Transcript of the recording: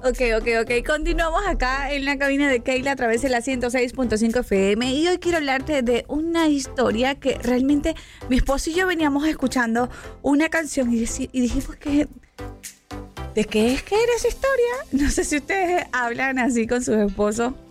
Ok. Continuamos acá en la cabina de Keila a través de la 106.5 FM y hoy quiero hablarte de una historia que realmente mi esposo y yo veníamos escuchando una canción y dijimos que... ¿De qué es que era esa historia? No sé si ustedes hablan así con sus esposos